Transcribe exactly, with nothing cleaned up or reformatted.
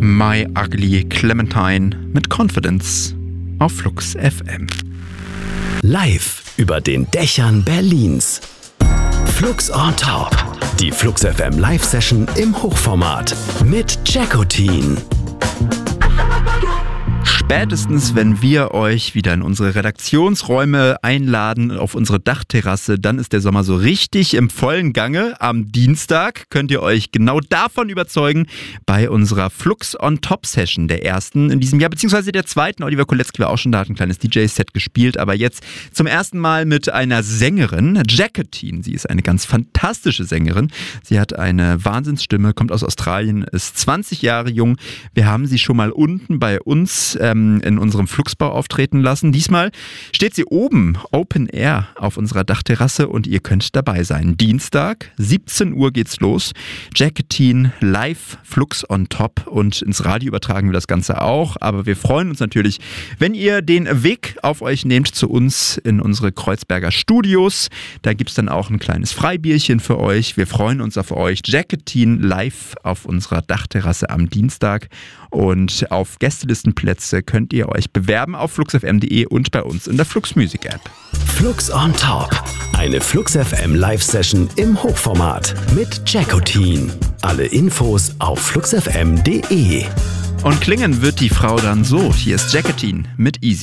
My Ugly Clementine mit Confidence auf Flux F M. Live über den Dächern Berlins. Flux on Top. Die Flux F M Live-Session im Hochformat mit Jackotin. Spätestens, wenn wir euch wieder in unsere Redaktionsräume einladen, auf unsere Dachterrasse, dann ist der Sommer so richtig im vollen Gange. Am Dienstag könnt ihr euch genau davon überzeugen bei unserer Flux on Top Session, der ersten in diesem Jahr, beziehungsweise der zweiten. Oliver Kolecki war auch schon da, hat ein kleines D J-Set gespielt, aber jetzt zum ersten Mal mit einer Sängerin, Jackotin. Sie ist eine ganz fantastische Sängerin. Sie hat eine Wahnsinnsstimme, kommt aus Australien, ist zwanzig Jahre jung. Wir haben sie schon mal unten bei uns ähm, in unserem Fluxbau auftreten lassen. Diesmal steht sie oben, Open Air, auf unserer Dachterrasse und ihr könnt dabei sein. Dienstag, siebzehn Uhr geht's los. Jackotin live, Flux on Top, und ins Radio übertragen wir das Ganze auch. Aber wir freuen uns natürlich, wenn ihr den Weg auf euch nehmt zu uns in unsere Kreuzberger Studios. Da gibt's dann auch ein kleines Freibierchen für euch. Wir freuen uns auf euch. Jackotin live auf unserer Dachterrasse am Dienstag. Und auf Gästelistenplätze könnt ihr euch bewerben auf flux f m punkt d e und bei uns in der Flux Music App. Flux on Top. Eine Flux F M Live-Session im Hochformat mit Jackotin. Alle Infos auf flux f m punkt d e. Und klingen wird die Frau dann so. Hier ist Jackotin mit Easy.